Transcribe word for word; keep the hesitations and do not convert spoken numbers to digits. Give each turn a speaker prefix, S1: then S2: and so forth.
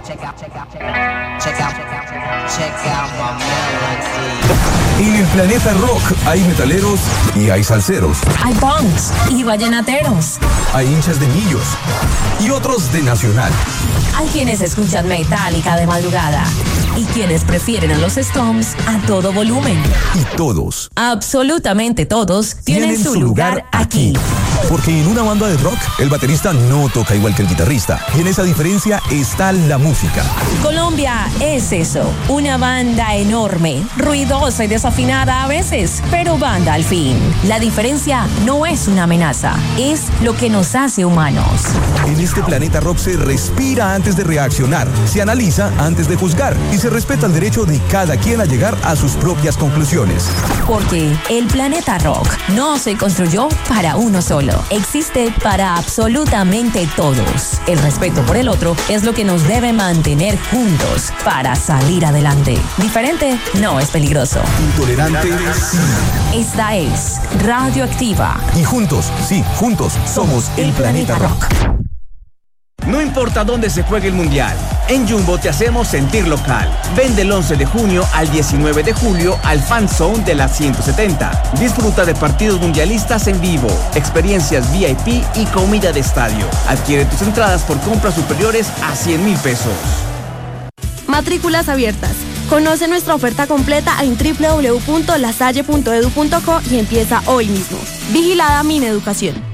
S1: out, check out, check out, check out, check out, check out my melody.
S2: En el planeta rock hay metaleros y hay salseros.
S3: Hay punks y vallenateros.
S2: Hay hinchas de Millos y otros de Nacional.
S3: Hay quienes escuchan Metallica de madrugada y quienes prefieren a los Stones a todo volumen.
S2: Y todos,
S3: absolutamente todos, tienen, tienen su lugar, lugar aquí.
S2: Porque en una banda de rock, el baterista no toca igual que el guitarrista. Y en esa diferencia está la música.
S3: Colombia es eso, una banda enorme, ruidosa y desafinada a veces, pero banda al fin. La diferencia no es una amenaza, es lo que nos hace humanos.
S2: En este planeta rock se respira antes de reaccionar, se analiza antes de juzgar y se respeta el derecho de cada quien a llegar a sus propias conclusiones.
S3: Porque el planeta rock no se construyó para uno solo. Existe para absolutamente todos. El respeto por el otro es lo que nos debe mantener juntos para salir adelante. Diferente no es peligroso.
S2: Intolerante, sí.
S3: Esta es Radioactiva.
S2: Y juntos, sí, juntos somos el, el planeta, planeta rock. rock.
S4: No importa dónde se juegue el mundial, en Jumbo te hacemos sentir local. Ven del once de junio al diecinueve de julio al Fan Zone de la ciento setenta. Disfruta de partidos mundialistas en vivo, experiencias V I P y comida de estadio. Adquiere tus entradas por compras superiores a cien mil pesos.
S5: Matrículas abiertas. Conoce nuestra oferta completa en doble u doble u doble u punto lasalle punto edu punto co y empieza hoy mismo. Vigilada Mineducación.